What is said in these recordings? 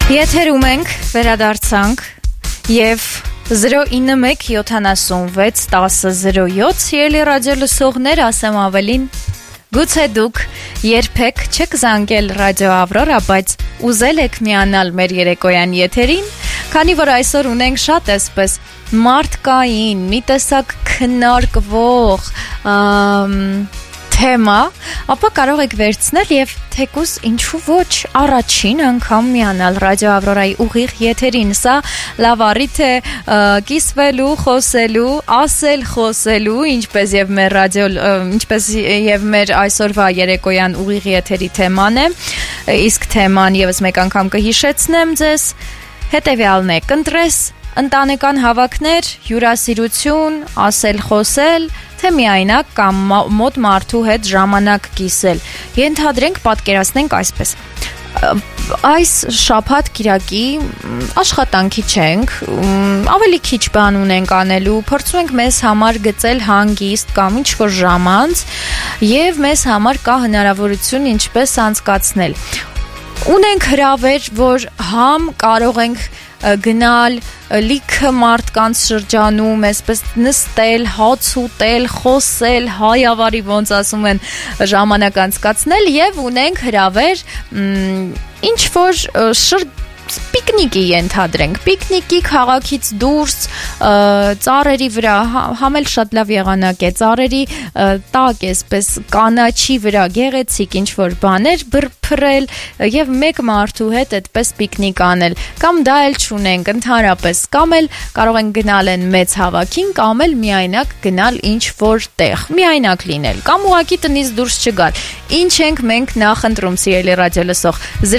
Եթերում ենք, վերադարձանք և 091-76-10-07 Սիրելի ռադիո լսողներ, ասեմ ավելին, գուցե դուք երբեք չեք զանգել ռադիո Ավրորա, բայց ուզել եք միանալ մեր երեկոյան եթերին, քանի որ այսօր ունենք շատ այսպես մարդկային, մի տեսակ քննարկվող թեմա, ապա կարող եք վերցնել և թեկուզ ինչու ոչ առաջին անգամ միանալ ռադիո Ավրորայի ուղիղ եթերին, սա լավ առիթ է կիսվելու, խոսելու, ասել խոսելու, ինչպես և մեր այսօրվա երեկոյան ուղիղ եթերի թեման է, իսկ թեման ևս մեկ անգամ կհիշեցնեմ ձեզ, հետևյալն է, կընտրես ընտանեկան հավաքներ, հյուրասիրություն, ասել խոսել, թե միայնակ կամ մոտ մարդու հետ ժամանակ կիսել։ Ենթադրենք, պատկերացնենք այսպես։ Այս շաբաթ կիրակի աշխատանքի չենք, ավելի քիչ բան ունենք անելու, փորձում ենք մեզ համար գծել հանգիստ կամ ինչ-որ ժամանց և մեզ համար կա հնարավորություն ինչպես անցկացնել։ Ունենք հրավեր, որ համ կարող ենք գնալ լիքը մարդկանց շրջանում, այսպես նստել, հաց ուտել, խոսել, հայավարի ոնց ասում են ժամանակ անցկացնել և ունենք հրավեր ինչ-որ պիկնիկի ենթադրենք, պիկնիկի քաղաքից դուրս ծառերի վրա, համ էլ շատ լավ եղանակ է, ծառերի տակ այսպես կանաչի վրա գեղեցիկ ինչ-որ բաներ բրփռել և մեկ մարդու հետ այդպես պիկնիկ անել, կամ դա էլ չունենք ընդհանրապես, կամ էլ կարող են գնալ են մեծ հավաքին, կամ էլ միայնակ գնալ ինչ-որ տեղ, միայնակ լինել, կամ ուղղակի տնից դուրս չգալ, ինչ ենք մենք նախընտրում, սիրելի ռադիո լսող,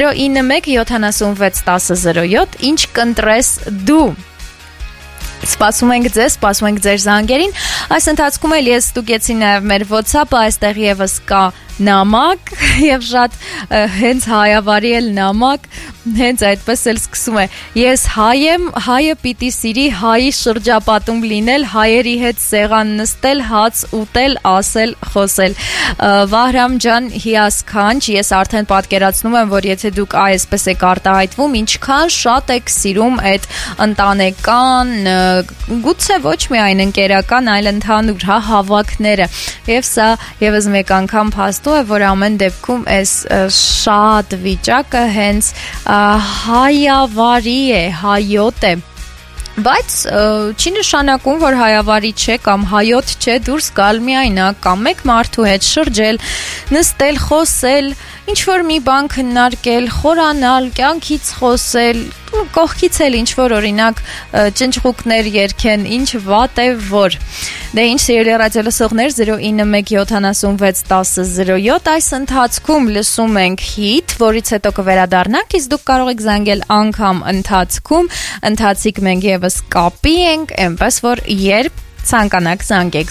091-76-10-07, ինչ կընտրես դու։ Սպասում ենք ձեզ, սպասում ենք ձեր զանգերին, այս ընթացքում էլ ես ստուգեցի նաև մեր WhatsApp-ը, այստեղ ևս կա նամակ և շատ հենց հայավարի էլ նամակ, հենց այդպես էլ սկսում է, ես հայ եմ, հայը պիտի սիրի հայի շրջապատում լինել, հայերի հետ սեղան նստել, հաց ուտել, ասել, խոսել։ Վահրամ ջան, հիասքանչ, ես արդեն պատկերացնում եմ, որ եթե դուք այսպես եք արտահայտվում, ինչքան շատ եք սիրում այդ ընտանեկան, գուցե ոչ միայն ընկերական, այլ ընդհանուր հավաքները, և սա ևս մեկ անգամ փաստում է, որ ամեն դեպքում այս շատ վիճակը հենց հայավարի է, հայոտ է, բայց չի նշանակում, որ հայավարի չէ կամ հայոտ չէ դուրս գալ միայնակ կամ մեկ մարդու հետ շրջել, նստել, խոսել, ինչ-որ մի բան քննարկել, խորանալ, կյանքից խոսել, կողքից էլ ինչ-որ օրինակ ճնճղուկներ երգեն, ինչ վատ է որ։ Դե ինչ սիրելի ռադիո լսողներ, 091-76-10-07, այս ընթացքում լսում ենք հիթ, որից հետո կվերադառնանք, իսկ դուք կարող եք զանգել անգամ ընթացքում, ընթացիկ մենք ևս կապի ենք, այնպես որ երբ ցանկանաք զանգեք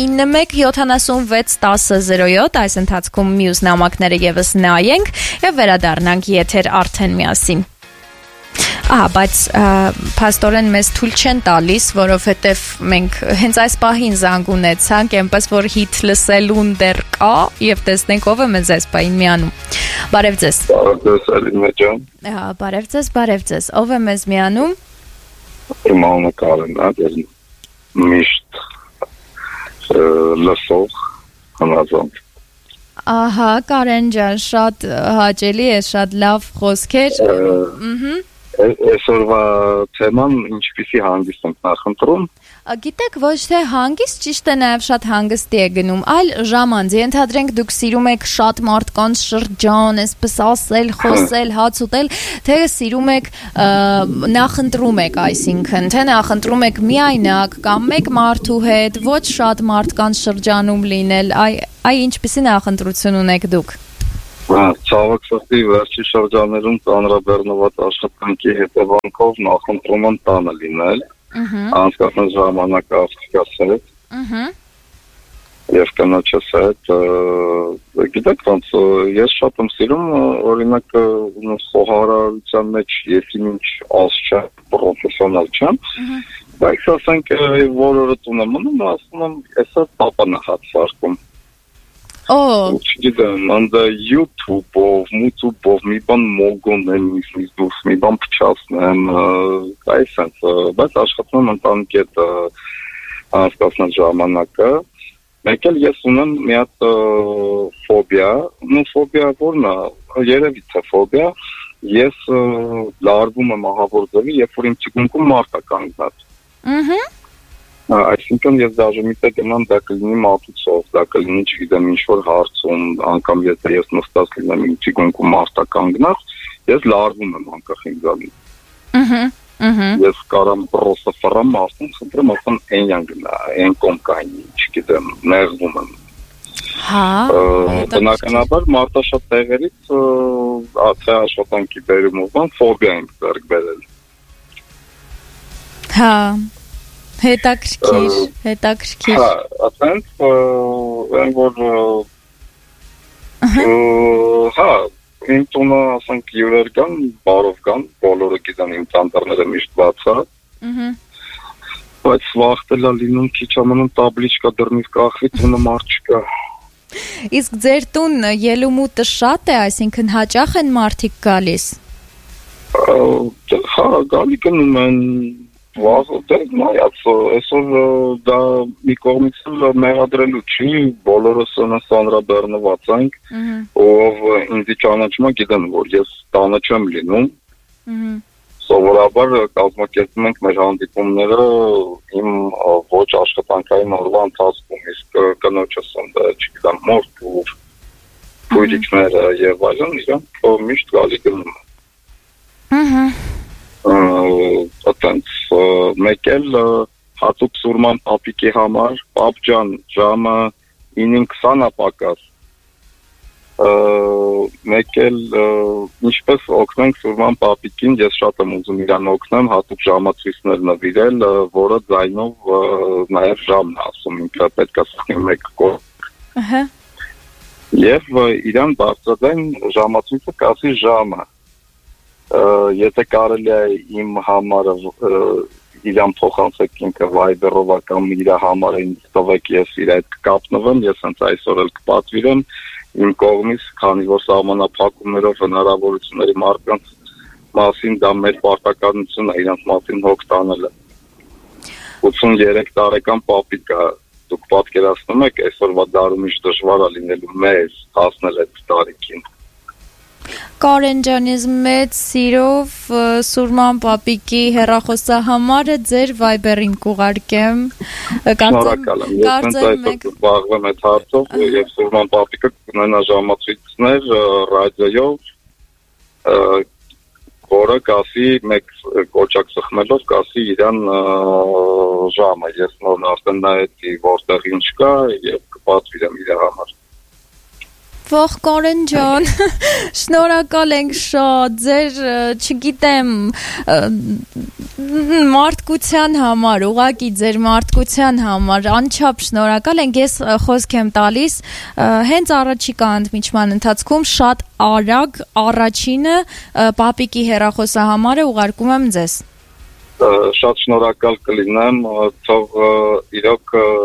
091-76-10-07, այս ընթացքում մյուս նամակները ևս նայենք և վերադառնանք եթեր արդեն միասին։ Բայց փաստորեն մեզ թույլ չեն տալիս, որովհետև մենք հենց այս պահին զանգ ունեցանք, այնպես որ հիթ լսելուն դեռ կա և տեսնենք ով է մեզ այս պահին միանում։ Բարև ձեզ։ Բարև ձեզ, Ալինա ջան։ Բարև ձեզ, ով է մեզ միանում։ Իմ անունը Կարենն է, միշտ լսող հնազանդ։ Ահա, Կարեն ջան, շատ հաճելի է, շատ լավ խոսքեր։ Այսօրվա թեման ինչպիսի հանգիստ ենք նախընտրում։ Գիտեք, ոչ թե հանգիստ, ճիշտ է նաև շատ հանգստի է գնում, այլ ժամանց, ենթադրենք դուք սիրում եք շատ մարդկանց շրջան, այսպես ասել, խոսել, հաց ուտել, թե սիրում եք նախընտրում եք, այսինքն, թե նախընտրում եք միայնակ կամ մեկ մարդու հետ, ոչ շատ մարդկանց շրջանում լինել, այ ինչպիսի նախընտրություն ունեք դուք։ Ցավոք սրտի վերջի շրջաններում ծանրաբեռնված աշխատանքի հետևանքով նախընտրում եմ տանը լինել, անցկացնել ժամանակը աղջիկս հետ և կնոջս հետ, գիտեք ոնց, ես շատ եմ սիրում, օրինակ խոհարարության մեջ ես ինչ ազ չեմ, պրոֆեսիոնալ չեմ, բայց ասենք որ օրը տուն եմ մնում, ասում եմ, այսօր պապան է հաց սարքում։ Չգիտեմ, անդա YouTube-ով, YouTube-ով մի բան մոգոնել, մի դուրս մի բան փչացնեմ, այսպես, բայց աշխատում եմ ընտանիքի հետ անցկացնել ժամանակը։ Մեկ էլ ես ունեմ մի հատ ֆոբիա, ֆոբիա որն է, երևի թե ֆոբիա, ես լարվում եմ ահավոր ձևի, երբ որ իմ ցիկունքում մարդ է կանգնած։ Այսինքն ես դաժե մի տեղ գնամ, դա կլինի մատուցով, դա կլինի, չգիտեմ, ինչ-որ հարցում, անգամ եթե ես նստած լինեմ իմ ցիկունքում մարդ է կանգնած, ես լարվում եմ անկախ ինձանից։ Ես կարամ պրոստը ֆռամ մարդուն, խնդրեմ, ասեմ էնյան գնա, էն կոմ կայնի, չգիտեմ, ներվում եմ։ Բնականաբար մարդաշատ տեղերից թե աշխատանքի բերումով ֆոբիա եմ ձեռք բերել։ Հետաքրքիր։ Ասենք, այն որ իմ տունը, ասենք, յուրեր կան, բարով կան, բոլորը գիտեն իմ տանտարները միշտ բաց է, բայց վաղտել է լինում քիչ ամնում տաբլիչկա դռնից կախվի, տունը մարդ չկա։ Իսկ ձեր տուն ելումուտը շատ է, այսինքն հաճախ են մարդիկ գալիս։ Գալի գնում են նայած, այսօր դա մի կողմից մեղադրելու չի, բոլորս սանրաբեռնված ենք, ով ինձի ճանաչում է գիտեն, որ ես տանը չեմ լինում, սովորաբար կազմակերպում ենք մեր հանդիպումները իմ ոչ աշխատանքային օրվա ընթացքում, իսկ կնոջս չգիտեմ, մորդ ու փույրիկները եւ այլն, իրանք միշտ գալի գնում են։ Այդպես մեկ էլ հատուկ սուրման պապիկի համար պապջան ժամը 9:20 պակաս մեկ էլ ինչպես օգնենք սուրման պապիկին ես շատ եմ ուզում իրան օգնեմ հատուկ ժամացույցներ նվիրել որը ձայնով նաև ժամն ասում ինքը պետք է սխնի մեկ կողմ եւ իրան բարձրաձայն ժամացույցը կասի ժամը եթե կարելի է իմ համարը իրան փոխանցեք ինքը Viber-ով կամ իր համարը ինձ տվեք ես իր հետ կկապնվեմ ես հենց այսօր էլ կպատվիրեմ իմ կողմից քանի որ սահմանափակումներով հնարավորությունների մարդկանց մասին դա մեր պարտականությունն է իրանց մասին հոգ տանելը 83 տարեկան պապիկ է դուք պատկերացնում եք այսօրվա դարում ինչ դժվար է լինելու մեզ հասնել այդ տարիքին Կարեն ջանից մեծ սիրով Սուրման պապիկի հեռախոսահամարը ձեր Viber-ին կուղարկեմ Շնորհակալ եմ ես հենց այսօր զբաղվում եմ այդ հարցով եւ Սուրման պապիկը կունենա ժամացույցներ ռադիոյով որը կասի մեկ կոճակ սխմելով կասի իրան ժամը ես նոր արդեն նայեցի որտեղ ինչ կա եւ կպատվիրեմ իր համար Ող Կարեն ջան, շնորհակալ ենք շատ, ձեր, չգիտեմ, մարդկության համար, ուղղակի ձեր մարդկության համար, անչափ շնորհակալ ենք, ես խոսք եմ տալիս, հենց առաջիկա ընդմիջման ընթացքում շատ արագ առաջինը պապիկի հեռախոսահամարը ուղարկում եմ ձեզ։ Շատ շնորհակալ կլինեմ, թող իրոք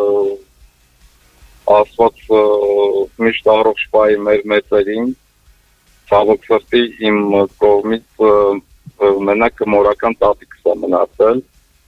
Աստված միշտ առողջ պահի մեր մեծերին, ցավոք սրտի իմ կողմից մենակ մորական տատիկս է մնացել։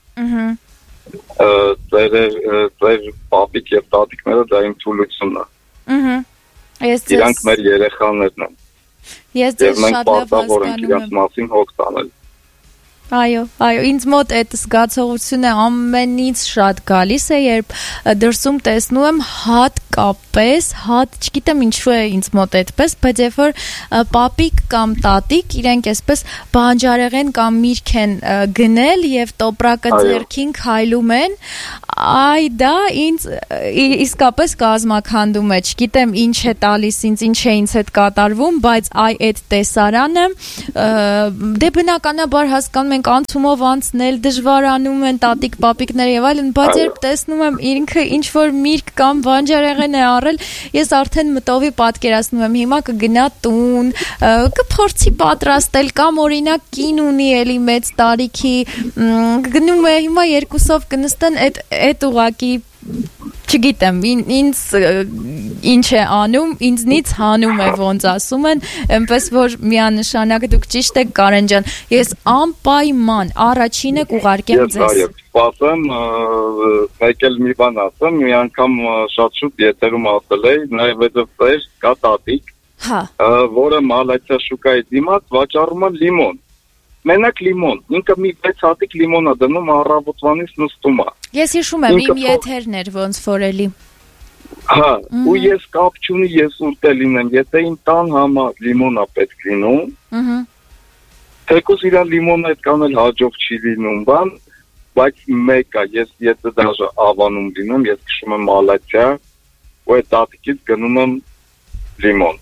Ձեր պապիկ եւ տատիկները դա իմ թուլությունն է։ Իրանք մեր երեխաներն են։ Ես ձեզ շատ լավ հասկանում եմ։ Իրանց մասին հոգ տանել։ Այո, ինձ մոտ այդ զգացողությունը ամենից շատ գալիս է, երբ դրսում տեսնում եմ հատկապես, չգիտեմ ինչու է ինձ մոտ այդպես, բայց երբ որ պապիկ կամ տատիկ իրենք այսպես բանջարեղեն կամ միրգ են գնել եւ տոպրակը ձեռքին քայլում են, այ դա ինձ իսկապես կազմաքանդում է, չգիտեմ ինչ է տալիս ինձ, ինչ է ինձ հետ կատարվում, բայց այդ տեսարանը դե բնականաբար հասկանում ենք անցումով անցնել, դժվարանում են տատիկ, պապիկները եւ այլն, բայց երբ տեսնում եմ ինքը ինչ որ միրգ կամ բանջարեղեն է առել, ես արդեն մտովի պատկերացնում եմ, հիմա կգնա տուն, կփորձի պատրաստել կամ օրինակ կին ունի էլի մեծ տարիքի, գնում է հիմա երկուսով կնստեն այդ ուղակի Չգիտեմ, ինձ ինչ է անում, ինձնից հանում է ոնց ասում են, այնպես որ միանշանակ դուք ճիշտ եք Կարեն ջան, ես անպայման առաջինը կուղարկեմ ձեզ։ Ես սպասեմ, մեկ էլ մի բան ասեմ, մի անգամ շատ շուտ եթերում ասել էի, նաև կա տատիկ, որը Մալաթիա շուկայի դիմաց վաճառում է լիմոն։ Մենակ լիմոն, ինքը մի 6 հատիկ լիմոն է դնում առավոտվանից նստում է։ Ես հիշում եմ իմ եթերներ ոնց որ էլի։ Հա, ու ես կապ չունի, ես ուտել լինեմ, եթե իմ տան համար լիմոն է պետք լինում, թեկուզ իր լիմոնը այդքան էլ հաջող չի լինում, բայց մեկ է, ես եթե դաժե ավանում լինեմ, ես քշում եմ Մալաթիա, ու այդ տատիկից գնում եմ լիմոն։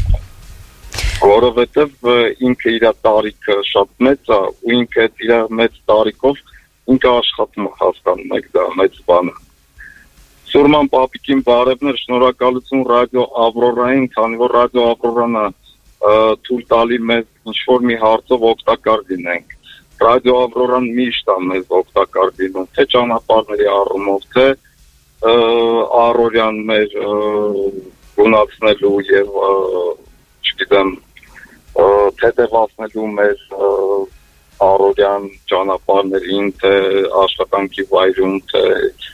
Որովհետև ինքը իր տարիքը շատ մեծ է ու ինքը իր մեծ տարիքով ինքը աշխատում է հասկանում եք դա մեծ բան է։ Սուրման պապիկին բարևներ, շնորհակալություն ռադիո Ավրորային, քանի որ ռադիո Ավրորան թույլ տալի մեզ ինչ-որ մի հարցով օգտակար լինենք։ Ռադիո Ավրորան միշտ է մեզ օգտակար լինում, թե ճանապարհների առումով, թե առօրյան մեր գունացնելու եւ չգիտեմ թեթևացնելու մեր առօրյան ճանապարհներին, թե աշխատանքի վայրում, թե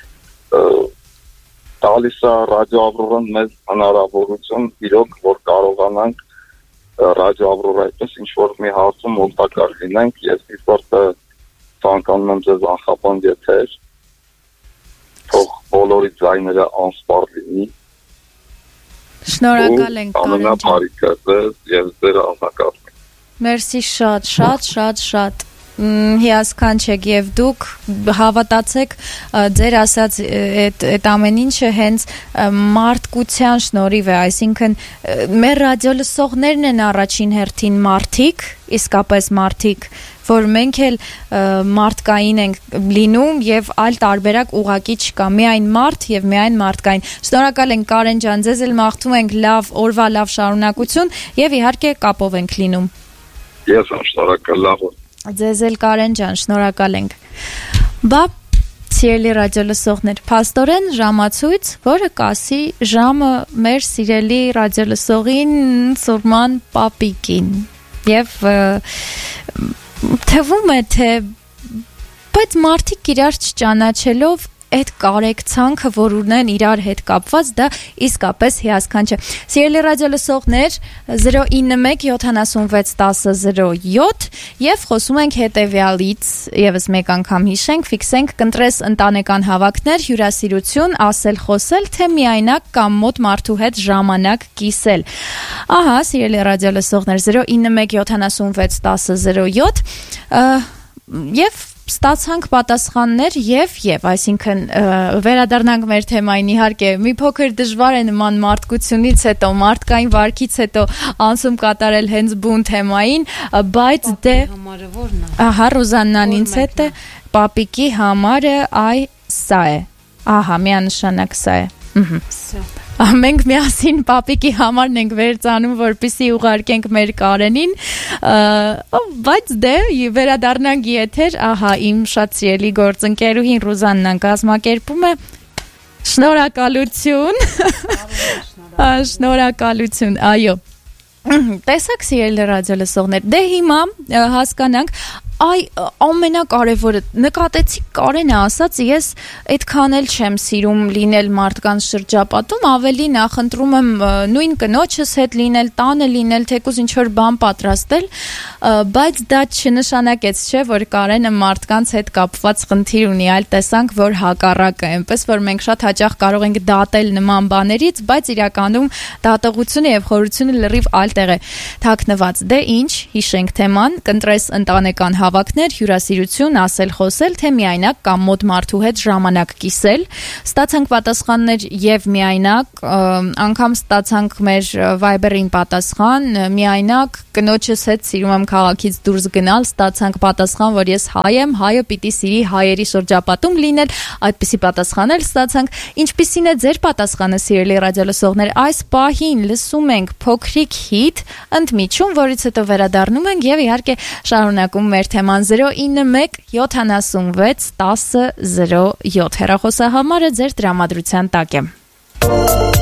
տալիս է ռադիո Ավրորան մեզ հնարավորություն իրոք, որ կարողանանք ռադիո Ավրորայից ինչ-որ մի հարցում օգտակար լինենք, ես իսկորտը ցանկանում եմ ձեզ անխափան եթեր, թող բոլորի ձայները անսպառ լինի։ Շնորհակալ ենք Կարեն ջան։ Մերսի շատ հիասքանչեք եւ դուք հավատացեք ձեր ասած այդ ամեն ինչը հենց մարդկության շնորհիվ է, այսինքն մեր ռադիո լսողներն են առաջին հերթին մարդիկ, իսկապես մարդիկ, որ մենք էլ մարդկային ենք լինում եւ այլ տարբերակ ուղակի չկա, միայն մարդ եւ միայն մարդկային։ Շնորհակալ ենք Կարեն ջան, ձեզ էլ մաղթում ենք օրվա լավ շարունակություն եւ իհարկե կապով ենք լինում։ Ես շնորհակալ լավ։ Ձեզ էլ Կարեն ջան, շնորհակալ ենք։ Բա սիրելի ռադիո լսողներ, փաստորեն ժամացույց, որը կասի ժամը մեր սիրելի ռադիո լսողին Սուրման պապիկին։ Եվ թվում է, թե բայց մարդիկ իրար չճանաչելով այդ կարեկցանքը, որ ունեն իրար հետ կապված, դա իսկապես հիասքանչ է։ Սիրելի ռադիո լսողներ, 091-76-10-07 եւ խոսում ենք հետեւյալից, եւս մեկ անգամ հիշենք, ֆիքսենք, կընտրես ընտանեկան հավաքներ, հյուրասիրություն, ասել, խոսել, թե միայնակ կամ մոտ մարդու հետ ժամանակ կիսել։ Ահա, սիրելի ռադիո լսողներ, 091-76-10-07 եւ ստացանք պատասխաններ եւ, այսինքն վերադառնանք մեր թեմային, իհարկե մի փոքր դժվար է նման մարդկությունից հետո, մարդկային վարքից հետո անցում կատարել հենց բուն թեմային, բայց դե ահա Ռոզաննան ինձ հետ է, պապիկի համարը այ սա է, ահա միանշանակ սա է, մենք միասին պապիկի համարն ենք վերցանում, որպեսզի ուղարկենք մեր Կարենին, բայց դե վերադառնանք եթեր, ահա իմ շատ սիրելի գործընկերուհին Ռուզաննան կազմակերպում է, շնորհակալություն, այո, տեսակ սիրելի ռադիո լսողներ, դե հիմա հասկանանք, այ ամենակարևորը նկատեցիք Կարենը ասաց, ես այդքան էլ չեմ սիրում լինել մարդկանց շրջապատում, ավելի նախընտրում եմ նույն կնոջս հետ լինել, տանը լինել, թեկուզ ինչ որ բան պատրաստել, բայց դա չնշանակեց, չէ, որ Կարենը մարդկանց հետ կապված խնդիր ունի, այլ տեսանք, որ հակառակը, այնպես որ մենք շատ հաճախ կարող ենք դատել նման բաներից, բայց իրականում դատողությունը եւ խորությունը լրիվ այլ տեղ է թաքնված։ Դե ինչ, հիշենք թեման, կընտրես ընտանեկան հավաքներ, հյուրասիրություն, ասել, խոսել, թե միայնակ կամ մոտ մարդու հետ ժամանակ կիսել։ Ստացանք պատասխաններ եւ միայնակ, անգամ ստացանք մեր Viber-ին պատասխան, միայնակ կնոջս հետ սիրում եմ քաղաքից դուրս գնալ, ստացանք պատասխան, որ ես հայ եմ, հայը պիտի սիրի հայերի շրջապատում լինել, այդպիսի պատասխանել ստացանք։ Ինչպիսին է ձեր պատասխանը, սիրելի ռադիո լսողներ, այս պահին լսում ենք փոքրիկ հիթ, ընդմիջում, որից հետո վերադառնում ենք եւ իհարկե շարունակում մեր թեման 091 76 10 07 հեռախոսահամարը ձեր տրամադրության տակ է։